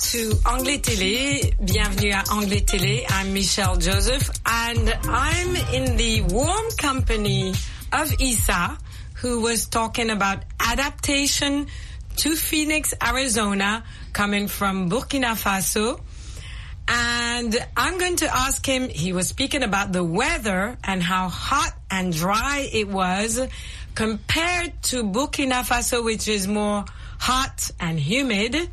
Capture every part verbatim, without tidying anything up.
to Anglais Télé. Bienvenue à Anglais Télé. I'm Michelle Joseph, and I'm in the warm company of Issa, who was talking about adaptation to Phoenix, Arizona, coming from Burkina Faso. And I'm going to ask him, he was speaking about the weather and how hot and dry it was compared to Burkina Faso, which is more hot and humid.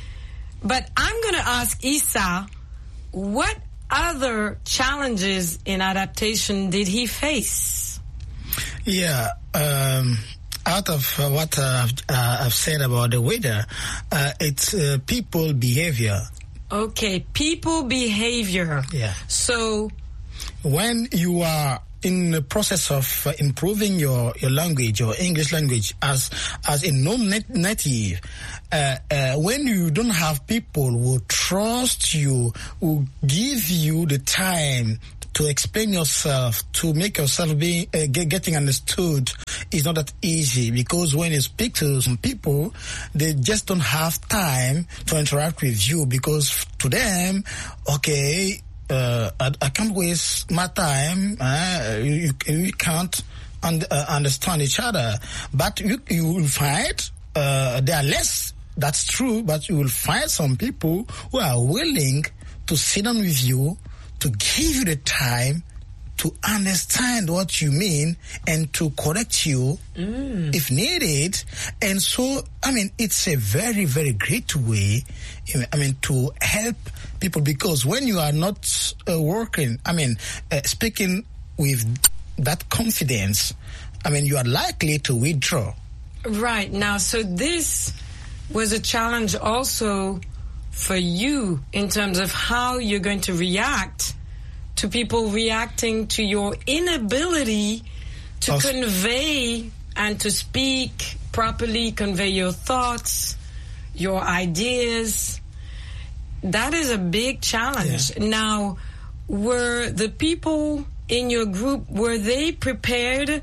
But I'm going to ask Issa, what other challenges in adaptation did he face? Yeah, um, out of uh, what uh, uh, I've said about the weather, uh, it's uh, people behavior. Okay, people behavior. Yeah. So, when you are in the process of uh, improving your, your language, your English language, as as a non-native, uh, uh, when you don't have people who trust you, who give you the time to explain yourself, to make yourself be uh, get, getting understood, is not that easy, because when you speak to some people, they just don't have time to interact with you, because to them, okay, uh, I, I can't waste my time. Uh, you, you can't un- uh, understand each other, but you, you will find uh, there are less. That's true, but you will find some people who are willing to sit down with you, to give you the time to understand what you mean and to correct you mm. if needed. And so, I mean, it's a very, very great way, I mean, to help people, because when you are not uh, working, I mean, uh, speaking with that confidence, I mean, you are likely to withdraw. Right. Now, so this was a challenge also for you in terms of how you're going to react to people reacting to your inability to also convey and to speak properly, convey your thoughts, your ideas. That is a big challenge. Yeah. Now, were the people in your group, were they prepared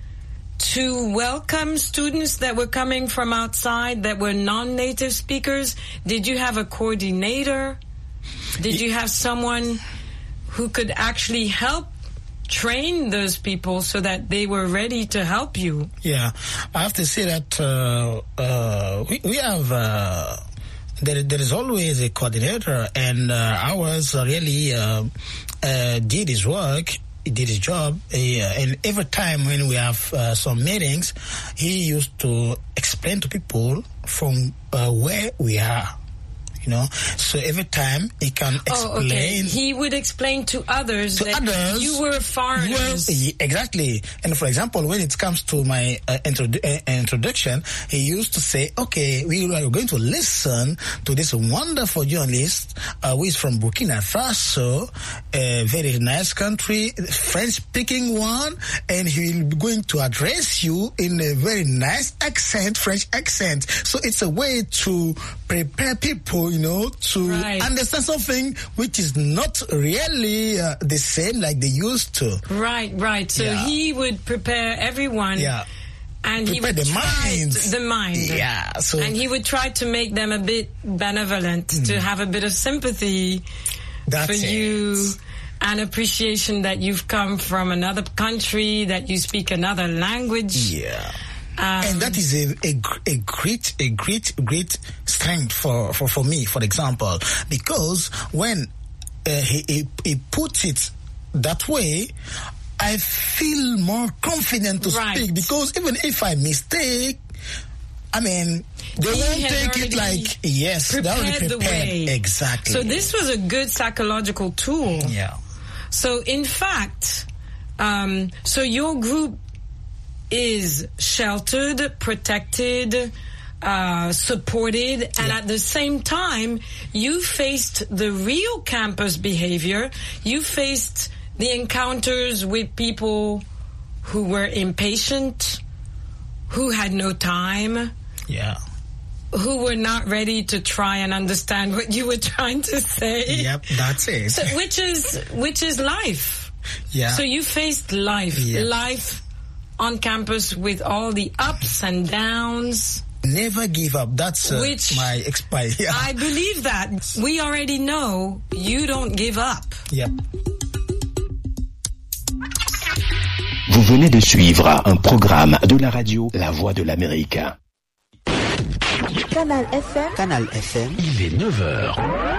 to welcome students that were coming from outside that were non-native speakers? Did you have a coordinator? Did you have someone who could actually help train those people so that they were ready to help you? Yeah, I have to say that uh, uh, we, we have, uh, there, there is always a coordinator, and uh, ours really uh, uh, did his work. He did his job, uh, and every time when we have uh, some meetings, he used to explain to people from uh, where we are. You know, so every time he can explain. Oh, okay. He would explain to others to that others, you were foreigners. Well, exactly. And for example, when it comes to my uh, introdu- uh, introduction, he used to say, okay, we are going to listen to this wonderful journalist uh, who is from Burkina Faso, a very nice country, French-speaking one, and he will be going to address you in a very nice accent, French accent. So it's a way to prepare people, you know, to right. understand something which is not really uh, the same like they used to. Right, right. So yeah. he would prepare everyone. Yeah. And prepare he would the try minds. The mind. Yeah. So and he would try to make them a bit benevolent, mm. to have a bit of sympathy That's for it. you, and appreciation that you've come from another country, that you speak another language. Yeah. Um, and that is a, a, a great, a great, great strength for, for, for me, for example, because when uh, he, he, he puts it that way, I feel more confident to right. speak, because even if I mistake, I mean, they he won't take it like, yes, they're already prepared. The way. Exactly. So this was a good psychological tool. Yeah. So in fact, um, so your group is sheltered, protected, uh, supported, and yeah. at the same time, you faced the real campus behavior. You faced the encounters with people who were impatient, who had no time, yeah, who were not ready to try and understand what you were trying to say. Yep, that's it. So, which is which is life. Yeah. So you faced life, yeah. life on campus with all the ups and downs. Never give up. That's uh, Which my experience. Yeah. I believe that. We already know you don't give up. Yep. Vous venez de suivre un programme de la radio La Voix de l'Amérique. Canal F M. Canal F M. Il est neuf heures.